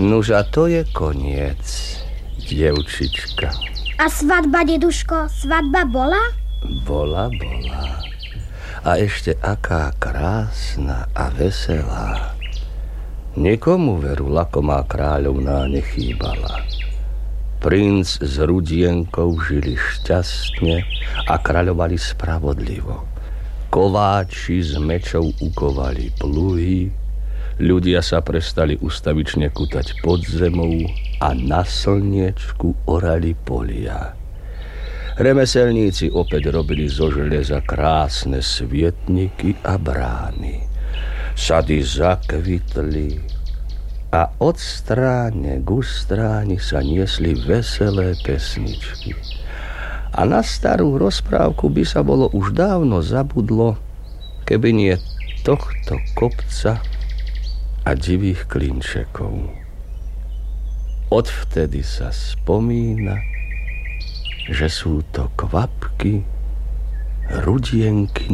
Nuž a to je koniec, dievčička. A svadba, deduško, svadba bola? Bola. A ešte aká krásna a veselá. Nikomu veru lakomá kráľovná nechýbala. Princ s Rudienkou žili šťastne a kráľovali spravodlivo. Kováči z mečov ukovali pluhy, ľudia sa prestali ustavične kutať pod zemou a na slniečku orali polia. Remeselníci opäť robili zo železa krásne svietniky a brány. Sady zakvitli a od stráne k stráni sa niesli veselé pesničky. A na starú rozprávku by sa bolo už dávno zabudlo, keby nie tohto kopca a divých klinčekov. Odvtedy sa spomína, že sú to kvapky Rudienky